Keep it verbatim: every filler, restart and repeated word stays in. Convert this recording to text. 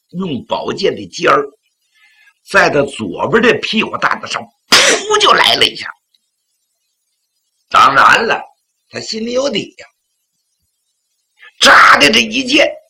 用宝剑的尖儿在他左边的屁股蛋子上噗就来了一下。当然了，他心里有底呀，扎的这一剑